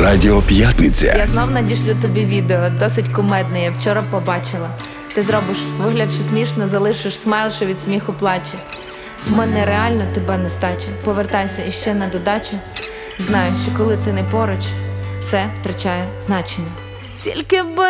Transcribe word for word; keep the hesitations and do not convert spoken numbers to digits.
Радіо П'ятниця. Я знов надішлю тобі відео, досить кумедне, я вчора побачила. Ти зробиш вигляд, що смішно, залишиш смайл, що від сміху плаче. В мене реально тебе нестача. Повертайся іще на додачу. Знаю, що коли ти не поруч, все втрачає значення. Тільки би